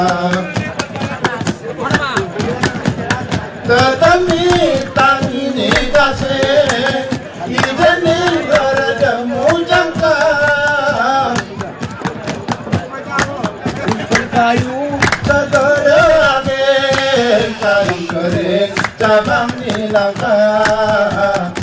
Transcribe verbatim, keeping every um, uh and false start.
Tetapi tangini kasih ideni berjamu jangka kayu segera age kayu kering cabang nilangka